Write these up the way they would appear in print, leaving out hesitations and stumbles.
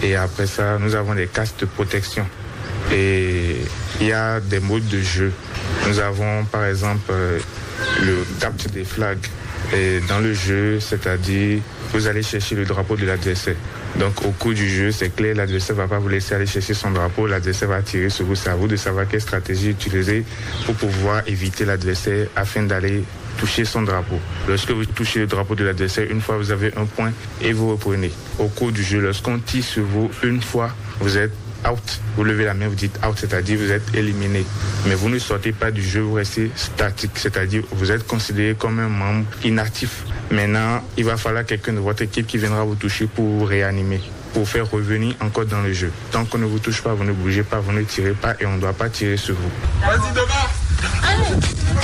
Et après ça, nous avons des casques de protection. Et il y a des modes de jeu. Nous avons par exemple le capture des flags. Et dans le jeu, c'est-à-dire, vous allez chercher le drapeau de l'adversaire. Donc au cours du jeu, c'est clair, l'adversaire ne va pas vous laisser aller chercher son drapeau, l'adversaire va tirer sur vous. C'est à vous de savoir quelle stratégie utiliser pour pouvoir éviter l'adversaire afin d'aller toucher son drapeau. Lorsque vous touchez le drapeau de l'adversaire, une fois vous avez un point et vous reprenez. Au cours du jeu, lorsqu'on tire sur vous une fois, vous êtes out. Vous levez la main, vous dites out, c'est-à-dire vous êtes éliminé. Mais vous ne sortez pas du jeu, vous restez statique, c'est-à-dire vous êtes considéré comme un membre inactif. Maintenant, il va falloir quelqu'un de votre équipe qui viendra vous toucher pour vous réanimer, pour faire revenir encore dans le jeu. Tant qu'on ne vous touche pas, vous ne bougez pas, vous ne tirez pas et on ne doit pas tirer sur vous. Vas-y, demain.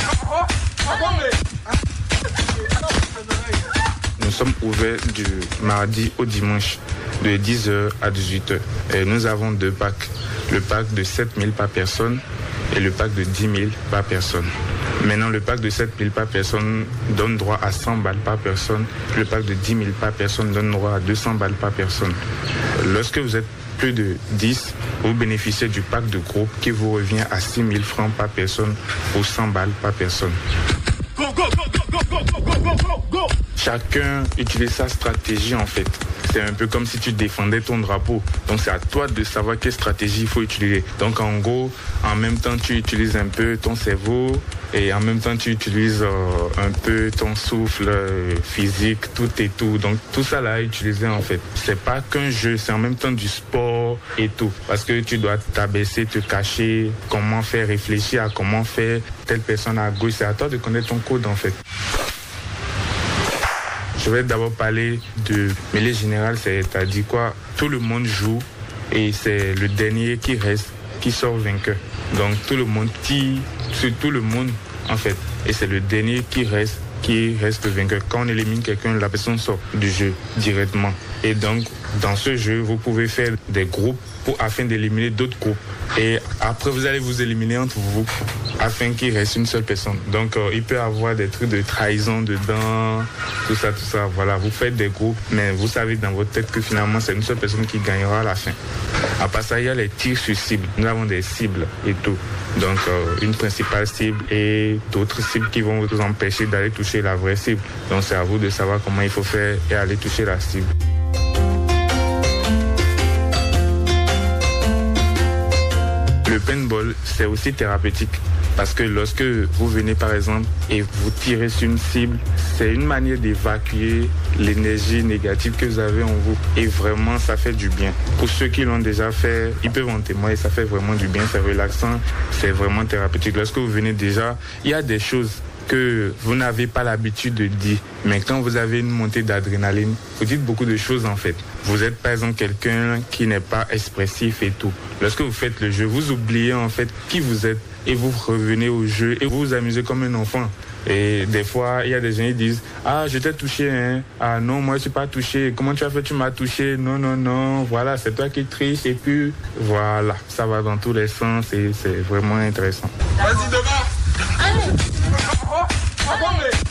Nous sommes ouverts du mardi au dimanche de 10h à 18h. Et nous avons 2 packs. Le pack de 7 000 par personne et le pack de 10 000 par personne. Maintenant, le pack de 7 000 par personne donne droit à 100 balles par personne. Le pack de 10 000 par personne donne droit à 200 balles par personne. Lorsque vous êtes plus de 10, vous bénéficiez du pack de groupe qui vous revient à 6 000 francs par personne ou 100 balles par personne. Go, go, go, go, go, go, go, go, go, go. Chacun utilise sa stratégie en fait. C'est un peu comme si tu défendais ton drapeau. Donc c'est à toi de savoir quelle stratégie il faut utiliser. Donc en gros, en même temps tu utilises un peu ton cerveau et en même temps tu utilises un peu ton souffle physique, tout et tout. Donc tout ça là à utiliser en fait. C'est pas qu'un jeu, c'est en même temps du sport et tout. Parce que tu dois t'abaisser, te cacher, comment faire réfléchir à comment faire telle personne à gauche. C'est à toi de connaître ton code en fait. Je vais d'abord parler de mêlée générale, c'est-à-dire quoi? Tout le monde joue et c'est le dernier qui reste, qui sort vainqueur. Donc tout le monde tire sur tout le monde en fait. Et c'est le dernier qui reste vainqueur. Quand on élimine quelqu'un, la personne sort du jeu directement. Et donc dans ce jeu, vous pouvez faire des groupes afin d'éliminer d'autres groupes. Et après, vous allez vous éliminer entre vous afin qu'il reste une seule personne. Donc, il peut y avoir des trucs de trahison dedans, tout ça. Voilà, vous faites des groupes, mais vous savez dans votre tête que finalement, c'est une seule personne qui gagnera à la fin. À part ça, il y a les tirs sur cible. Nous avons des cibles et tout. Donc, une principale cible et d'autres cibles qui vont vous empêcher d'aller toucher la vraie cible. Donc, c'est à vous de savoir comment il faut faire et aller toucher la cible. Le paintball, c'est aussi thérapeutique parce que lorsque vous venez par exemple et vous tirez sur une cible, c'est une manière d'évacuer l'énergie négative que vous avez en vous et vraiment ça fait du bien. Pour ceux qui l'ont déjà fait, ils peuvent en témoigner, ça fait vraiment du bien, c'est relaxant, c'est vraiment thérapeutique. Lorsque vous venez déjà, il y a des choses que vous n'avez pas l'habitude de dire. Mais quand vous avez une montée d'adrénaline, vous dites beaucoup de choses en fait. Vous êtes par exemple quelqu'un qui n'est pas expressif et tout. Lorsque vous faites le jeu, vous oubliez en fait qui vous êtes et vous revenez au jeu et vous vous amusez comme un enfant. Et des fois, il y a des gens qui disent « Ah, je t'ai touché, hein. Ah non, moi je suis pas touché. Comment tu as fait, tu m'as touché. Non. Voilà, c'est toi qui triches. » Et puis, voilà, ça va dans tous les sens et c'est vraiment intéressant. Vas-y, demain. Allez.